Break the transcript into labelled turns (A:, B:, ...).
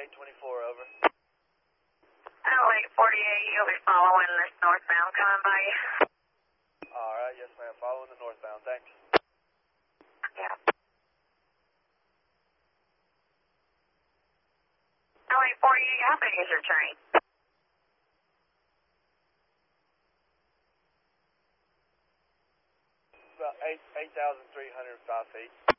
A: 824, over.
B: LA 48, you'll be following this northbound coming by you.
A: Alright, yes ma'am, following the northbound, thanks.
B: Yeah. LA 48, how big is your train?
A: About 8,305 feet.